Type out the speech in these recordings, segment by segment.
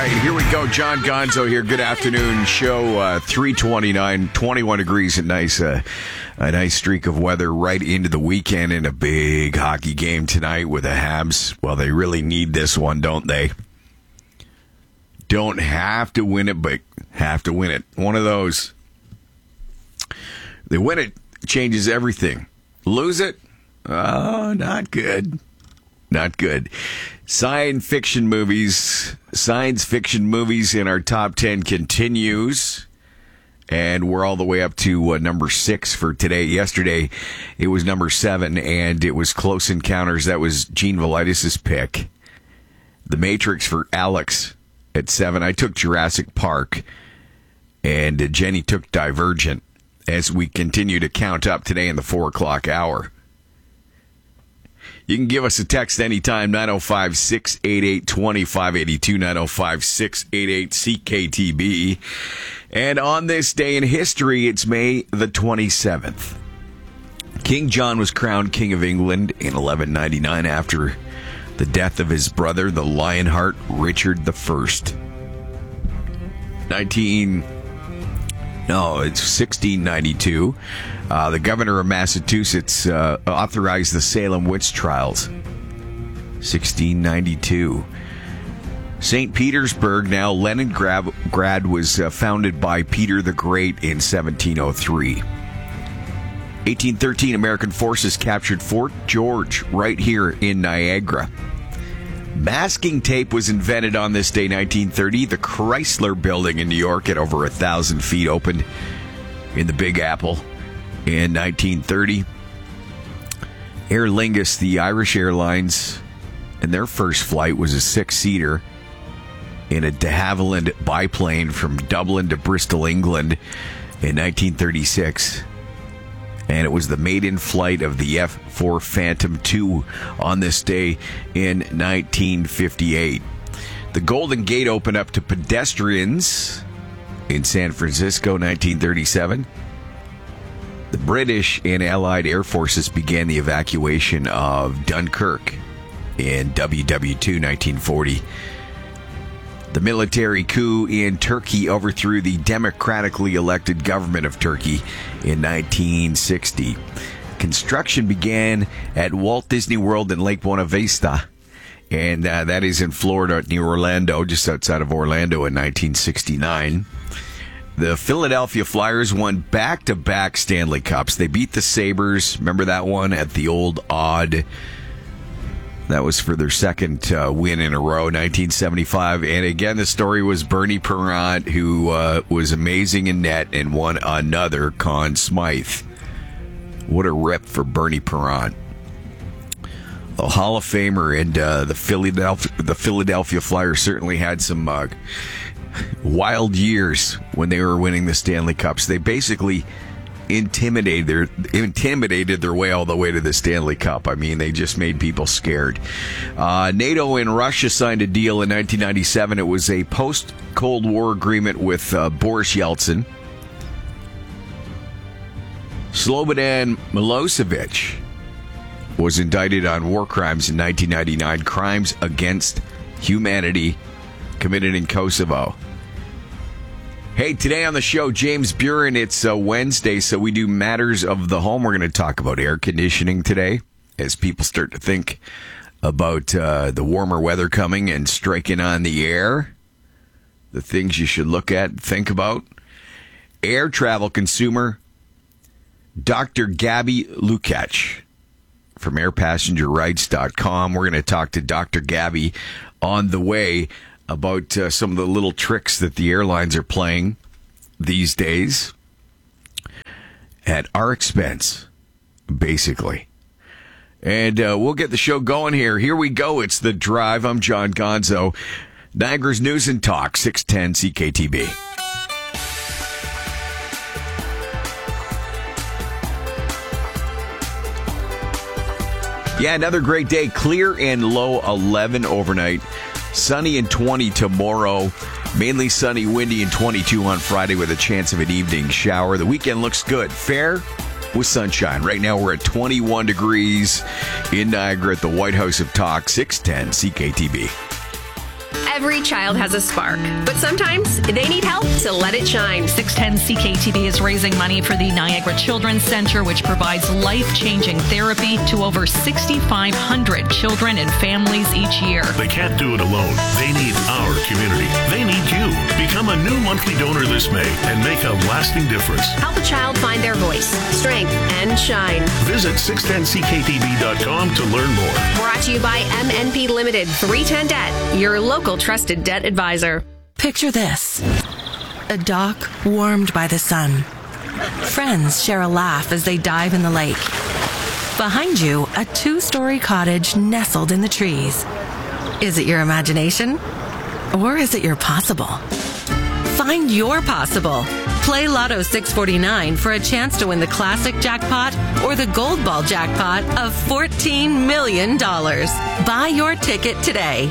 right, here we go. John Gonzo here. Good afternoon. Show 329, 21 degrees, and a nice streak of weather right into the weekend, and a big hockey game tonight with the Habs. Well, they really need this one, don't they? Don't have to win it, but have to win it. One of those. They win it, changes everything. Lose it? Oh, not good. Not good. Science fiction movies in our top 10 continues. And we're all the way up to number 6 for today. Yesterday, it was number 7, and it was Close Encounters. That was Gene Velitis' pick. The Matrix for Alex at 7. I took Jurassic Park, and Jenny took Divergent as we continue to count up today in the 4 o'clock hour. You can give us a text anytime, 905-688-2582, 905-688-CKTB. And on this day in history, it's May the 27th. King John was crowned King of England in 1199 after the death of his brother, the Lionheart Richard I. 1692. The governor of Massachusetts authorized the Salem witch trials. 1692. St. Petersburg, now Leningrad, was founded by Peter the Great in 1703. 1813, American forces captured Fort George right here in Niagara. Masking tape was invented on this day, 1930. The Chrysler Building in New York at over 1,000 feet opened in the Big Apple in 1930. Aer Lingus, the Irish Airlines, and their first flight was a 6-seater in a de Havilland biplane from Dublin to Bristol, England in 1936. And it was the maiden flight of the F-4 Phantom II on this day in 1958. The Golden Gate opened up to pedestrians in San Francisco, 1937. The British and Allied Air Forces began the evacuation of Dunkirk in WW2, 1940. The military coup in Turkey overthrew the democratically elected government of Turkey in 1960. Construction began at Walt Disney World in Lake Buena Vista, and that is in Florida near Orlando, just outside of Orlando in 1969. The Philadelphia Flyers won back-to-back Stanley Cups. They beat the Sabres. Remember that one at the old Odd? That was for their second win in a row, 1975. And again, the story was Bernie Parent, who was amazing in net and won another Conn Smythe. What a rip for Bernie Parent. A Hall of Famer, and the Philadelphia Flyers certainly had some wild years when they were winning the Stanley Cups. They basically intimidated their way all the way to the Stanley Cup. I mean, they just made people scared. NATO and Russia signed a deal in 1997. It was a post-Cold War agreement with Boris Yeltsin. Slobodan Milosevic was indicted on war crimes in 1999, crimes against humanity committed in Kosovo. Hey, today on the show, James Buren. It's Wednesday, so we do Matters of the Home. We're going to talk about air conditioning today as people start to think about the warmer weather coming and striking on the air. The things you should look at and think about. Air travel consumer Dr. Gabby Lukacs from airpassengerrights.com. We're going to talk to Dr. Gabby on the way about some of the little tricks that the airlines are playing these days at our expense, basically. And we'll get the show going here. Here we go. It's The Drive. I'm John Gonzo. Niagara's News and Talk, 610 CKTB. Yeah, another great day. Clear and low 11 overnight. Sunny and 20 tomorrow. Mainly sunny, windy, and 22 on Friday with a chance of an evening shower. The weekend looks good. Fair with sunshine. Right now we're at 21 degrees in Niagara at the White House of Talk, 610 CKTB. Every child has a spark, but sometimes they need help to let it shine. 610 CKTV is raising money for the Niagara Children's Center, which provides life-changing therapy to over 6,500 children and families each year. They can't do it alone. They need our community. They need you. Become a new monthly donor this May and make a lasting difference. Help a child find their voice, strength, and shine. Visit 610ckTV.com to learn more. Brought to you by MNP Limited 310 Debt, your local trusted debt advisor. Picture this. A dock warmed by the sun. Friends share a laugh as they dive in the lake. Behind you, a 2-story cottage nestled in the trees. Is it your imagination? Or is it your possible? Find your possible. Play Lotto 649 for a chance to win the classic jackpot or the gold ball jackpot of $14 million. Buy your ticket today.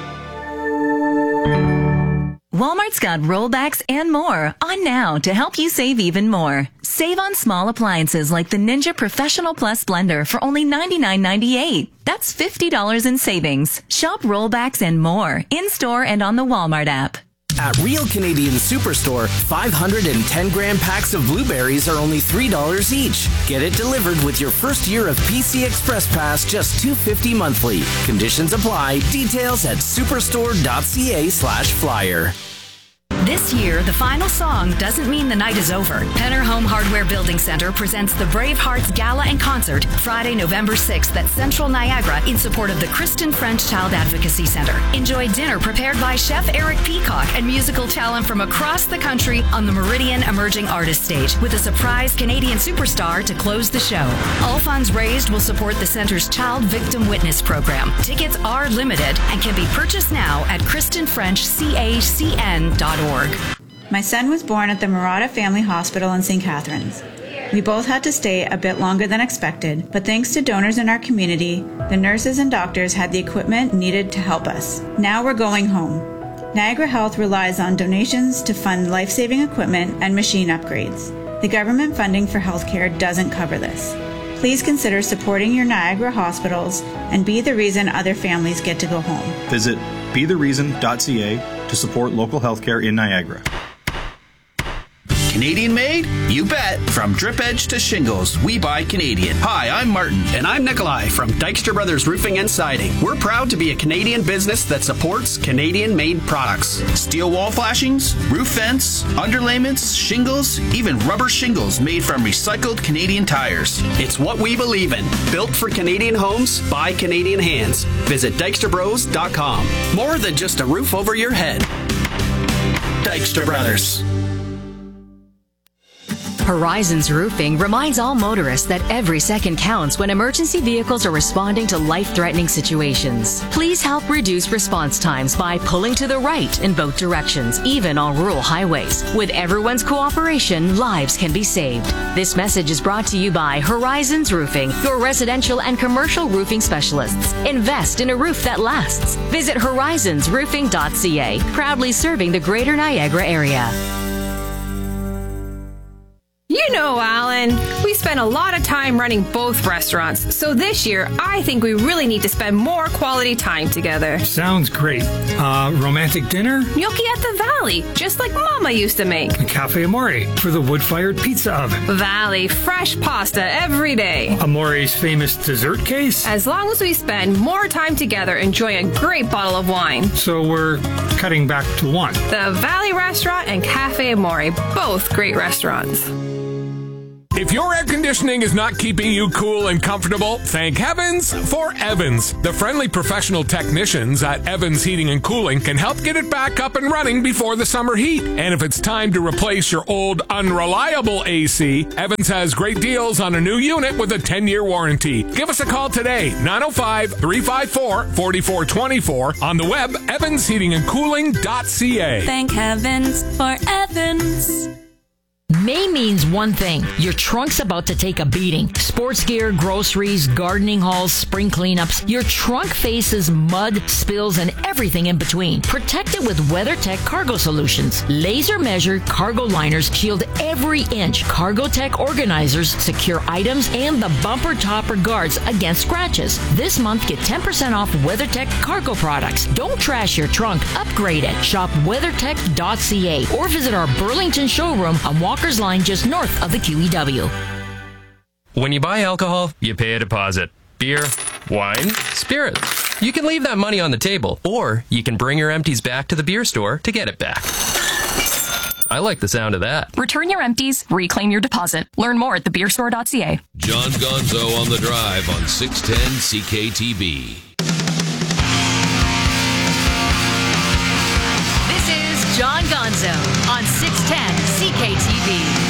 Walmart's got rollbacks and more on now to help you save even more. Save on small appliances like the Ninja Professional Plus blender for only $99.98. That's $50 in savings. Shop rollbacks and more in-store and on the Walmart app. At Real Canadian Superstore, 510-gram packs of blueberries are only $3 each. Get it delivered with your first year of PC Express Pass, just $2.50 monthly. Conditions apply. Details at superstore.ca/flyer. This year, the final song doesn't mean the night is over. Penner Home Hardware Building Center presents the Brave Hearts Gala and Concert Friday, November 6th at Central Niagara in support of the Kristen French Child Advocacy Center. Enjoy dinner prepared by Chef Eric Peacock and musical talent from across the country on the Meridian Emerging Artist Stage with a surprise Canadian superstar to close the show. All funds raised will support the center's Child Victim Witness program. Tickets are limited and can be purchased now at KristenFrenchCACN.org. My son was born at the Murata Family Hospital in St. Catharines. We both had to stay a bit longer than expected, but thanks to donors in our community, the nurses and doctors had the equipment needed to help us. Now we're going home. Niagara Health relies on donations to fund life-saving equipment and machine upgrades. The government funding for healthcare doesn't cover this. Please consider supporting your Niagara hospitals and be the reason other families get to go home. Visit bethereason.ca to support local healthcare in Niagara. Canadian made? You bet. From drip edge to shingles, we buy Canadian. Hi, I'm Martin. And I'm Nikolai from Dykstra Brothers Roofing and Siding. We're proud to be a Canadian business that supports Canadian-made products. Steel wall flashings, roof vents, underlayments, shingles, even rubber shingles made from recycled Canadian tires. It's what we believe in. Built for Canadian homes by Canadian hands. Visit DykstraBros.com. More than just a roof over your head. Dykstra Brothers. Horizons Roofing reminds all motorists that every second counts when emergency vehicles are responding to life-threatening situations. Please help reduce response times by pulling to the right in both directions, even on rural highways. With everyone's cooperation, lives can be saved. This message is brought to you by Horizons Roofing, your residential and commercial roofing specialists. Invest in a roof that lasts. Visit horizonsroofing.ca, proudly serving the Greater Niagara area. You know, Alan, we spend a lot of time running both restaurants, so this year I think we really need to spend more quality time together. Sounds great. Romantic dinner? Gnocchi at the Valley, just like Mama used to make. Cafe Amore for the wood-fired pizza oven. Valley, fresh pasta every day. Amore's famous dessert case? As long as we spend more time together enjoying a great bottle of wine. So we're cutting back to one. The Valley Restaurant and Cafe Amore, both great restaurants. If your air conditioning is not keeping you cool and comfortable, thank heavens for Evans. The friendly professional technicians at Evans Heating and Cooling can help get it back up and running before the summer heat. And if it's time to replace your old unreliable AC, Evans has great deals on a new unit with a 10-year warranty. Give us a call today, 905-354-4424, on the web, evansheatingandcooling.ca. Thank heavens for Evans. May means one thing. Your trunk's about to take a beating. Sports gear, groceries, gardening hauls, spring cleanups. Your trunk faces mud, spills, and everything in between. Protect it with WeatherTech Cargo Solutions. Laser measured cargo liners shield every inch. CargoTech organizers secure items and the bumper topper guards against scratches. This month, get 10% off WeatherTech cargo products. Don't trash your trunk. Upgrade it. Shop weathertech.ca or visit our Burlington showroom on Walker's Line just north of the QEW. When you buy alcohol, you pay a deposit. Beer, wine, spirits. You can leave that money on the table, or you can bring your empties back to the beer store to get it back. I like the sound of that. Return your empties, reclaim your deposit. Learn more at thebeerstore.ca. John Gonzo on the Drive on 610 CKTB. This is John Gonzo on 610 CKTB.